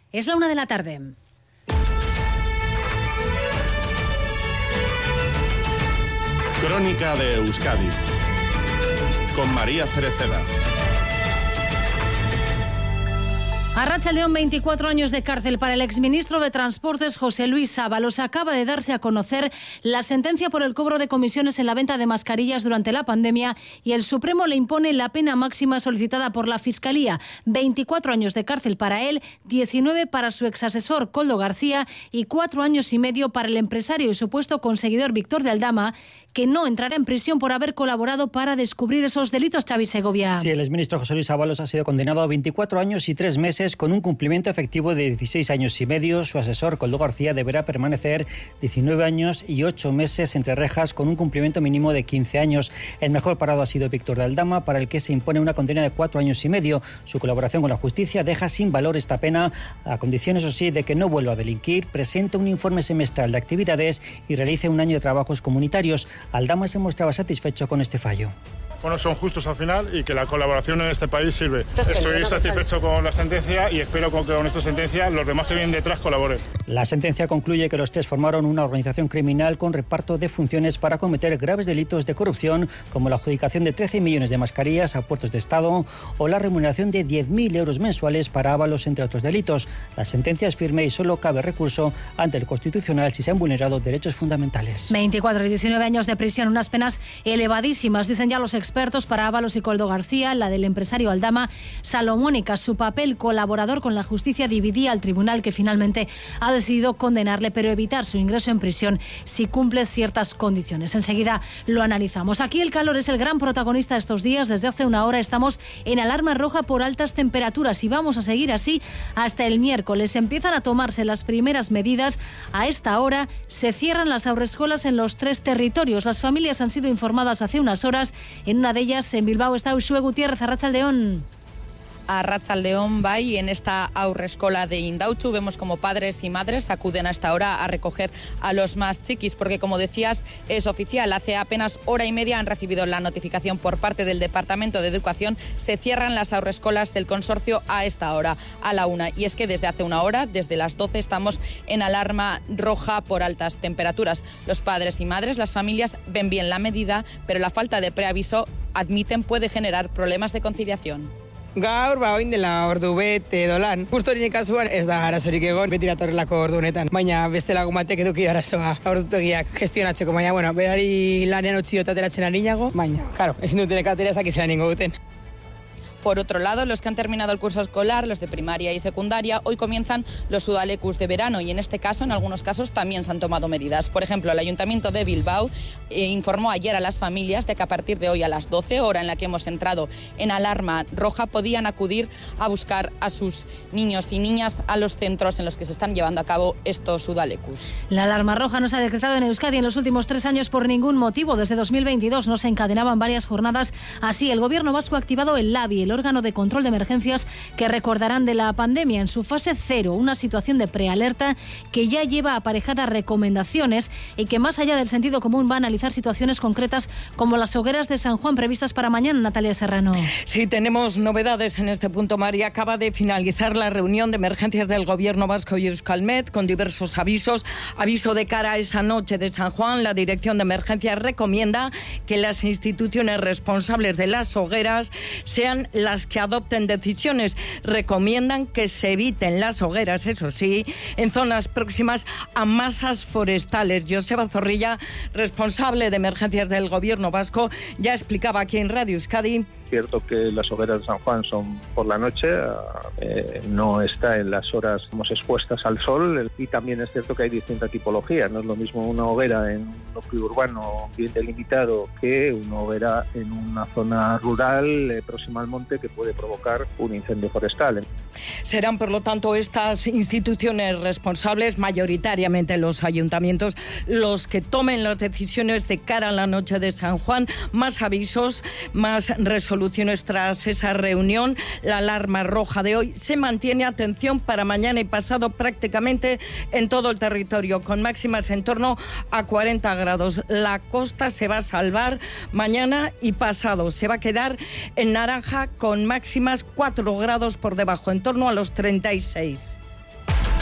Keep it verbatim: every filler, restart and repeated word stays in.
Es la una de la tarde. Crónica de Euskadi con María Cereceda. Arratsaldeon, veinticuatro años de cárcel para el exministro de Transportes José Luis Ábalos. Acaba de darse a conocer la sentencia por el cobro de comisiones en la venta de mascarillas durante la pandemia y el Supremo le impone la pena máxima solicitada por la Fiscalía. veinticuatro años de cárcel para él, diecinueve para su exasesor Koldo García y cuatro años y medio para el empresario y supuesto conseguidor Víctor de Aldama, que no entrará en prisión por haber colaborado para descubrir esos delitos. Xavi Segovia. Sí, el exministro José Luis Ábalos ha sido condenado a veinticuatro años y tres meses con un cumplimiento efectivo de dieciséis años y medio. Su asesor, Koldo García, deberá permanecer diecinueve años y ocho meses entre rejas con un cumplimiento mínimo de quince años. El mejor parado ha sido Víctor de Aldama, para el que se impone una condena de cuatro años y medio. Su colaboración con la justicia deja sin valor esta pena, a condición, eso sí, de que no vuelva a delinquir, presente un informe semestral de actividades y realice un año de trabajos comunitarios. Aldama se mostraba satisfecho con este fallo. Bueno, son justos al final y que la colaboración en este país sirve. Estoy satisfecho con la sentencia y espero que con esta sentencia los demás que vienen detrás colaboren. La sentencia concluye que los tres formaron una organización criminal con reparto de funciones para cometer graves delitos de corrupción, como la adjudicación de trece millones de mascarillas a puertos de Estado o la remuneración de diez mil euros mensuales para Ábalos, entre otros delitos. La sentencia es firme y solo cabe recurso ante el Constitucional si se han vulnerado derechos fundamentales. veinticuatro y diecinueve años de prisión, unas penas elevadísimas, dicen ya los expertos para Ábalos y Koldo García. La del empresario Aldama, salomónica. Su papel colaborador con la justicia dividía al tribunal, que finalmente ha decidido condenarle, pero evitar su ingreso en prisión si cumple ciertas condiciones. Enseguida lo analizamos. Aquí el calor es el gran protagonista estos días. Desde hace una hora estamos en alarma roja por altas temperaturas y vamos a seguir así hasta el miércoles. Empiezan a tomarse las primeras medidas. A esta hora se cierran las haurreskolas en los tres territorios. Las familias han sido informadas hace unas horas. En una de ellas, en Bilbao, está Uxue Gutiérrez. Arratsaldeon. Arratsaldeon, bai, en esta haurreskola de Indautxu vemos como padres y madres acuden a esta hora a recoger a los más chiquis, porque como decías, es oficial. Hace apenas hora y media han recibido la notificación por parte del Departamento de Educación. Se cierran las haurreskolas del consorcio a esta hora, a la una. Y es que desde hace una hora, desde las doce, estamos en alarma roja por altas temperaturas. Los padres y madres, las familias ven bien la medida, pero la falta de preaviso, admiten, puede generar problemas de conciliación. Gaur, ba, oin dela ordu bete dolan. Justo hori kasuan ez da arazorik egon, beti datorrelako ordu honetan. Baina beste lagun batek eduki arazoa ordutegiak gestionatzeko. Baina, bueno, berari lanean utzi dut ateratzen ari nago. Baina, claro, ezin duten atera ezak izan ningo duten. Por otro lado, los que han terminado el curso escolar, los de primaria y secundaria, hoy comienzan los udalekus de verano y en este caso, en algunos casos, también se han tomado medidas. Por ejemplo, el Ayuntamiento de Bilbao eh, informó ayer a las familias de que a partir de hoy a las doce, hora en la que hemos entrado en alarma roja, podían acudir a buscar a sus niños y niñas a los centros en los que se están llevando a cabo estos udalekus. La alarma roja no se ha decretado en Euskadi en los últimos tres años por ningún motivo. Desde dos mil veintidós no se encadenaban varias jornadas así. El Gobierno vasco ha activado el LABI, el órgano de control de emergencias que recordarán de la pandemia, en su fase cero, una situación de prealerta que ya lleva aparejadas recomendaciones y que, más allá del sentido común, va a analizar situaciones concretas como las hogueras de San Juan previstas para mañana. Natalia Serrano. Sí, tenemos novedades en este punto, María. Acaba de finalizar la reunión de emergencias del Gobierno vasco y Euskalmet con diversos avisos. Aviso de cara a esa noche de San Juan. La Dirección de Emergencias recomienda que las instituciones responsables de las hogueras sean las que adopten decisiones. Recomiendan que se eviten las hogueras, eso sí, en zonas próximas a masas forestales. Joseba Zorrilla, responsable de emergencias del Gobierno vasco, ya explicaba aquí en Radio Euskadi. Cierto que las hogueras de San Juan son por la noche, eh, no está en las horas más expuestas al sol, y también es cierto que hay distinta tipología. No es lo mismo una hoguera en un núcleo urbano bien delimitado que una hoguera en una zona rural eh, próxima al monte, que puede provocar un incendio forestal. Serán, por lo tanto, estas instituciones responsables, mayoritariamente los ayuntamientos, los que tomen las decisiones de cara a la noche de San Juan. Más avisos, más resoluciones tras esa reunión. La alarma roja de hoy se mantiene, atención, para mañana y pasado prácticamente en todo el territorio, con máximas en torno a cuarenta grados. La costa se va a salvar mañana y pasado. Se va a quedar en naranja con máximas cuatro grados por debajo, en torno a los treinta y seis.